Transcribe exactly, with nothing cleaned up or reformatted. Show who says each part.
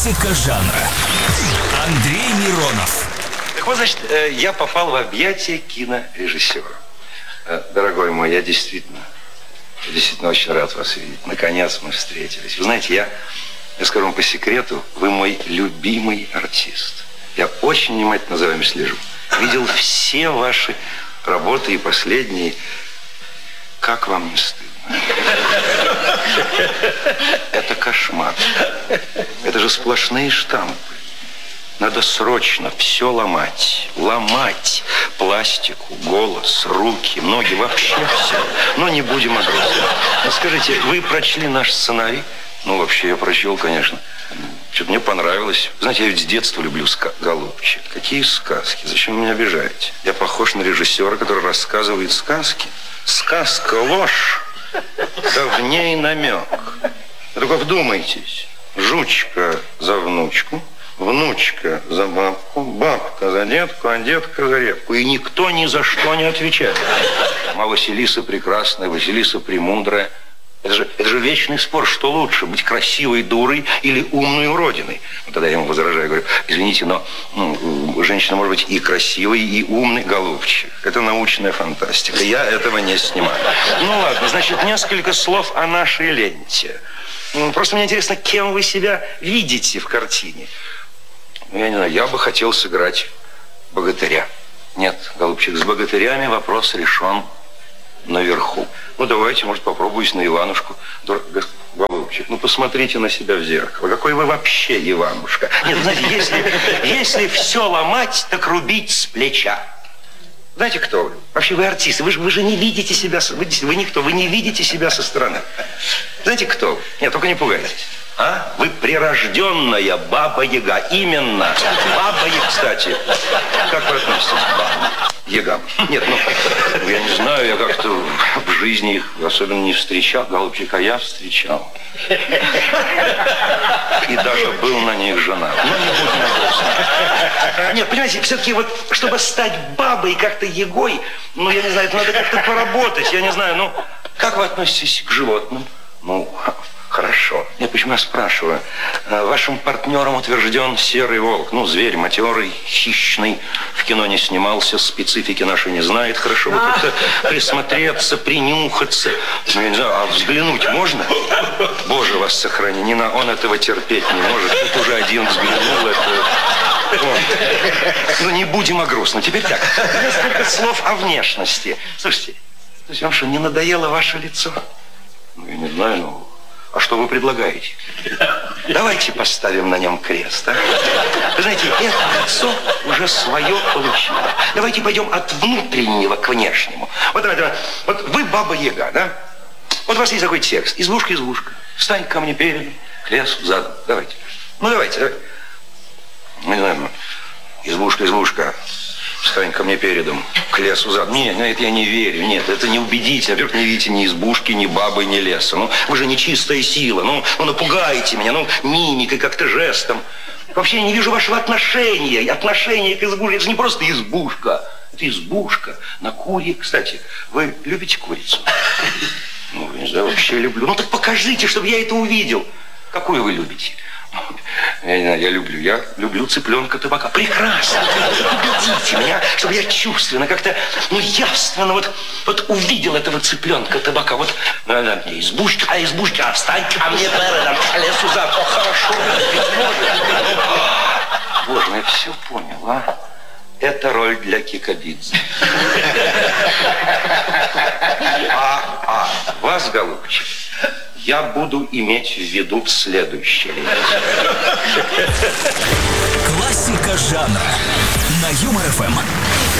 Speaker 1: Классика жанра. Андрей Миронов.
Speaker 2: Так вот, значит, я попал в объятия кинорежиссера. Дорогой мой, я действительно, я действительно очень рад вас видеть. Наконец мы встретились. Вы знаете, я, я скажу вам по секрету, вы мой любимый артист. Я очень внимательно за вами слежу. Видел все ваши работы и последние. Как вам не стыдно? Это кошмар. Это же сплошные штампы. Надо срочно все ломать. Ломать пластику, голос, руки, ноги, вообще все. Но не будем о грустном. Скажите, вы прочли наш сценарий? Ну, вообще, я прочел, конечно. Что-то мне понравилось. Знаете, я ведь с детства люблю ска... голубчик. Какие сказки? Зачем вы меня обижаете? Я похож на режиссера, который рассказывает сказки. Сказка ложь, да в ней намек. Только вдумайтесь. Жучка за внучку, внучка за бабку, бабка за детку, а детка за репку. И никто ни за что не отвечает. А Василиса прекрасная, Василиса премудрая. Это же, это же вечный спор, что лучше, быть красивой дурой или умной уродиной. Вот тогда я ему возражаю, говорю, извините, но ну, женщина может быть и красивой, и умной, голубчик. Это научная фантастика, я этого не снимаю. Ну ладно, значит, несколько слов о нашей ленте. Просто мне интересно, кем вы себя видите в картине. Я не знаю, я бы хотел сыграть богатыря. Нет, голубчик, с богатырями вопрос решен наверху. Ну, давайте, может, попробуйте на Иванушку. Голубчик, ну, посмотрите на себя в зеркало. Какой вы вообще Иванушка. Нет, знаете, если, если все ломать, так рубить с плеча. Знаете, кто вы? Вообще вы артисты. Вы же, вы же не видите себя... Вы, вы никто. Вы не видите себя со стороны. Знаете, кто вы? Нет, только не пугайтесь. А? Вы прирожденная Баба-Яга. Именно. Баба-Яга, кстати. Как вы относитесь к Бабам-Ягам? Нет, ну, я не знаю, я как-то в жизни их особенно не встречал. Голубчик, а я встречал. И даже был на них женат. Ну, не будем об этом. Нет, понимаете, все-таки вот, чтобы стать бабой как-то ягой, ну, я не знаю, это надо как-то поработать. Я не знаю, ну, как вы относитесь к животным? Ну, хорошо. Я почему я спрашиваю? Вашим партнером утвержден серый волк. Ну, зверь матерый, хищный. В кино не снимался, специфики нашей не знает. Хорошо бы как-то присмотреться, принюхаться. Ну, я не знаю, а взглянуть можно? Боже, вас сохрани. Не на... Он этого терпеть не может. Тут уже один взглянул. Это... Вот. Ну, не будем о грустном. Теперь так. Несколько слов о внешности. Слушайте, вам что, не надоело ваше лицо? Ну, я не знаю, ну... А что вы предлагаете? Давайте поставим на нем крест, а? Вы знаете, это лицо уже свое получило. Давайте пойдем от внутреннего к внешнему. Вот давай, давай. Вот вы Баба-Яга, да? Вот у вас есть такой текст. Избушка, избушка. Встань ко мне передом, к лесу задом. Давайте. Ну, давайте, давайте. Ну, не знаю, ну, избушка, избушка. Встань ко мне передом, к лесу задом. Нет, на это я не верю. Нет, это не убедительно. Во-первых, не видите ни избушки, ни бабы, ни леса. Ну, вы же не чистая сила. Ну, ну напугаете меня, ну, мимикой, как-то жестом. Вообще, я не вижу вашего отношения. Отношения к избушке. Это же не просто избушка. Это избушка на куре. Кстати, вы любите курицу? Ну, не знаю, вообще люблю. Ну, так покажите, чтобы я это увидел. Какую вы любите? Я не знаю, я люблю. Я люблю цыпленка табака. Прекрасно. Убедите меня, чтобы я чувственно, как-то, ну, явственно вот, вот увидел этого цыпленка табака. Вот, ну, да, мне избушка, а избушка, а встань ко мне передом, к лесу задом. Хорошо. Боже, я все понял, а? Это роль для Кикабидзе. А, а, вас, голубчик, я буду иметь в виду следующее.
Speaker 1: Классика жанра на Юмор ФМ.